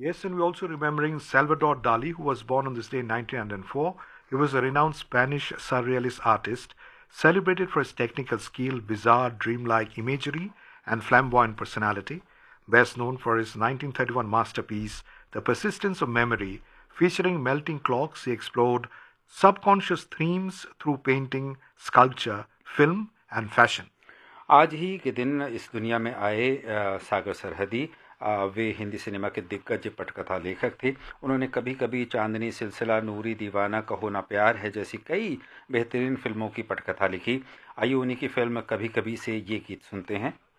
Yes, and we're also remembering Salvador Dali, who was born on this day in 1904. He was a renowned Spanish surrealist artist, celebrated for his technical skill, bizarre, dreamlike imagery, and flamboyant personality. Best known for his 1931 masterpiece, The Persistence of Memory, featuring melting clocks, he explored subconscious themes through painting, sculpture, film, and fashion. आज ही के दिन इस दुनिया में आए सागर सरहदी। वे Hindi cinema के दिग्गज पटकथा लेखक थे। उन्होंने कभी कभी चांदनी सिलसिला, नूरी दीवाना, कहो ना प्यार है जैसी कई बेहतरीन फिल्मों की पटकथा लिखी। आइए उन्हीं की फिल्म कभी कभी से ये गीत सुनते हैं।